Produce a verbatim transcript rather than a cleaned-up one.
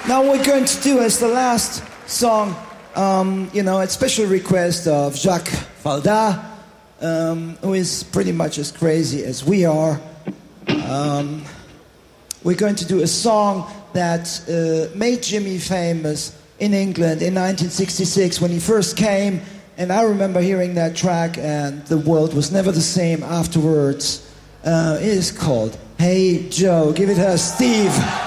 Now we're going to do as the last song, um, you know, a special request of Jacques Falda, um, who is pretty much as crazy as we are. Um, we're going to do a song that uh, made Jimmy famous in England in nineteen sixty-six when he first came, and I remember hearing that track and the world was never the same afterwards. Uh, it is called Hey Joe. Give it her, Steve.